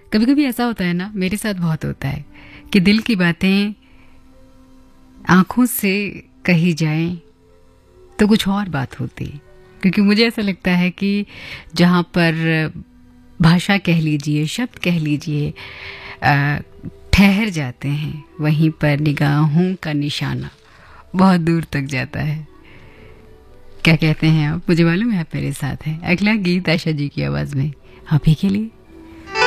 कभी कभी ऐसा होता है ना, मेरे साथ बहुत होता है कि दिल की बातें आंखों से कही जाएं तो कुछ और बात होती है। क्योंकि मुझे ऐसा लगता है कि जहाँ पर भाषा कह लीजिए, शब्द कह लीजिए, ठहर जाते हैं, वहीं पर निगाहों का निशाना बहुत दूर तक जाता है। क्या कहते हैं आप? मुझे मालूम है आप मेरे साथ हैं। अगला गीत आशा जी की आवाज़ में आप ही के लिए।